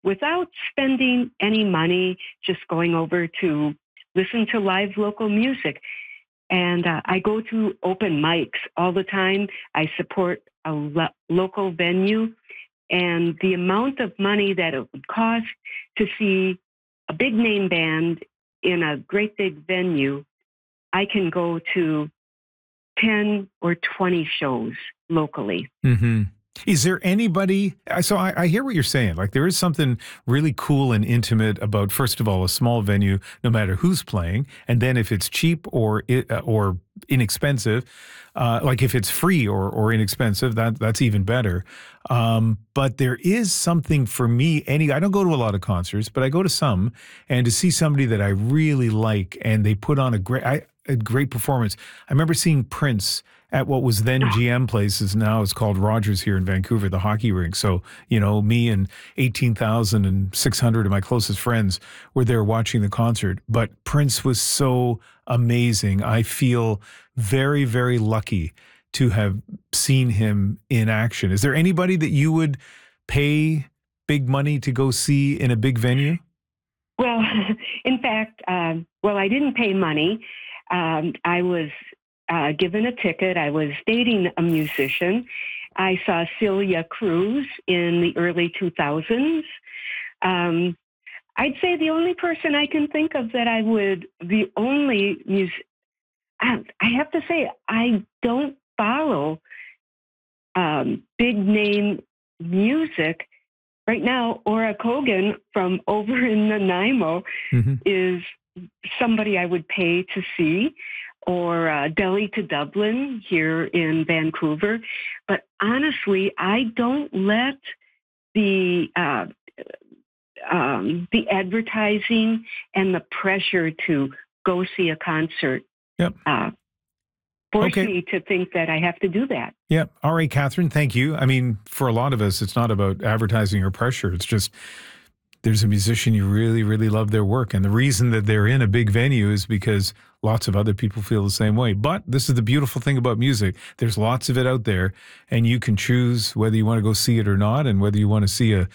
without spending any money, just going over to listen to live local music. And I go to open mics all the time. I support a local venue. And the amount of money that it would cost to see a big name band in a great big venue, I can go to 10 or 20 shows locally. Mm-hmm. Is there anybody, so I hear what you're saying. Like there is something really cool and intimate about, first of all, a small venue, no matter who's playing. And then if it's cheap or inexpensive, like if it's free or inexpensive, that's even better. But there is something for me, I don't go to a lot of concerts, but I go to some, and to see somebody that I really like and they put on a great performance. I remember seeing Prince at what was then GM Places. Now it's called Rogers here in Vancouver, the hockey rink. So, me and 18,600 of my closest friends were there watching the concert. But Prince was so amazing. I feel very, very lucky to have seen him in action. Is there anybody that you would pay big money to go see in a big venue? Well, in fact, I didn't pay money. I was given a ticket. I was dating a musician. I saw Celia Cruz in the early 2000s. I'd say the only person I can think of that I have to say, I don't follow big name music. Right now, Ora Kogan from over in Nanaimo is somebody I would pay to see, or Delhi to Dublin here in Vancouver. But honestly, I don't let the advertising and the pressure to go see a concert force me to think that I have to do that. Yeah. All right, Catherine, thank you. I mean, for a lot of us, it's not about advertising or pressure. It's just there's a musician, you really, really love their work. And the reason that they're in a big venue is because lots of other people feel the same way. But this is the beautiful thing about music. There's lots of it out there, and you can choose whether you want to go see it or not, and whether you want to see a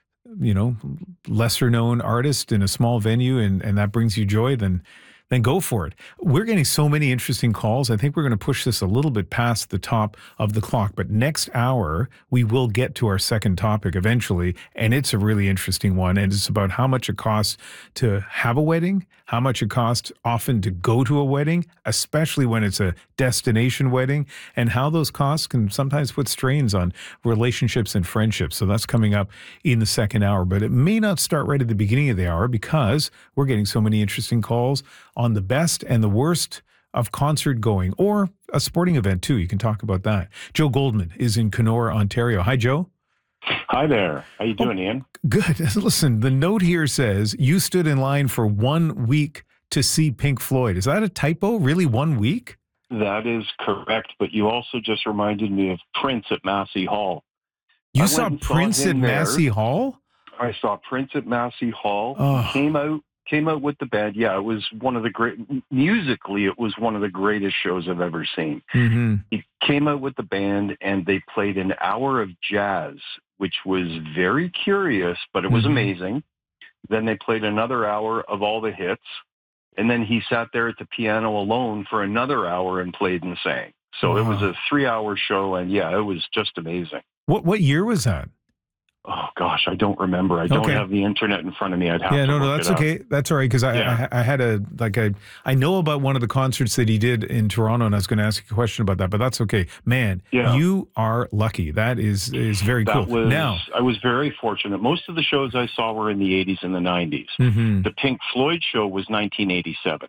lesser known artist in a small venue and that brings you joy, then go for it. We're getting so many interesting calls. I think we're going to push this a little bit past the top of the clock, but next hour, we will get to our second topic eventually, and it's a really interesting one, and it's about how much it costs to have a wedding, how much it costs often to go to a wedding, especially when it's a destination wedding, and how those costs can sometimes put strains on relationships and friendships. So that's coming up in the second hour, but it may not start right at the beginning of the hour because we're getting so many interesting calls on the best and the worst of concert going, or a sporting event too. You can talk about that. Joe Goldman is in Kenora, Ontario. Hi, Joe. Hi there. How you doing, Ian? Good. Listen, the note here says you stood in line for 1 week to see Pink Floyd. Is that a typo? Really, 1 week? That is correct, but you also just reminded me of Prince at Massey Hall. You saw Prince at Massey Hall? I saw Prince at Massey Hall. He came out with the band. Yeah, it was one of the musically, it was one of the greatest shows I've ever seen. Mm-hmm. He came out with the band and they played an hour of jazz, which was very curious, but it was amazing. Then they played another hour of all the hits. And then he sat there at the piano alone for another hour and played and sang. So it was a 3-hour show. And yeah, it was just amazing. What year was that? Oh, gosh, I don't remember. I don't have the internet in front of me. I'd have to look that's it up. okay. That's all right, because I had I know about one of the concerts that he did in Toronto, and I was going to ask you a question about that, but that's okay. Man, you are lucky. That is very cool. I was very fortunate. Most of the shows I saw were in the 80s and the 90s. The Pink Floyd show was 1987.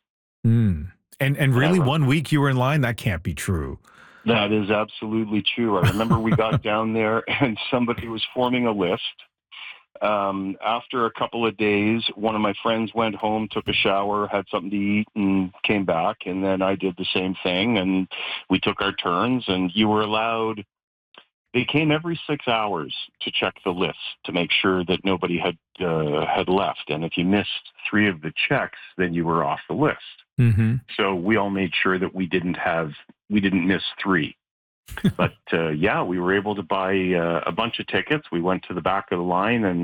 And really, 1 week you were in line? That can't be true. That is absolutely true. I remember we got down there and somebody was forming a list. After a couple of days, one of my friends went home, took a shower, had something to eat, and came back. And then I did the same thing, and we took our turns. And you were allowed. They came every 6 hours to check the list to make sure that nobody had left. And if you missed 3 of the checks, then you were off the list. So we all made sure that we didn't miss 3. But we were able to buy a bunch of tickets. We went to the back of the line and